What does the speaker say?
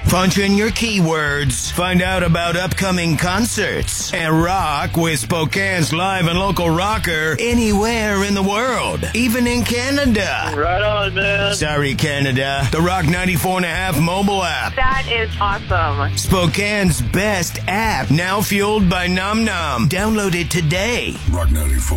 Punch in your keywords, find out about upcoming concerts, and rock with Spokane's live and local rocker anywhere in the world, even in Canada. Right on, man. Sorry, Canada. The Rock 94.5 mobile app. That is awesome. Spokane's best app, now fueled by Nom Nom. Download it today. Rock 94.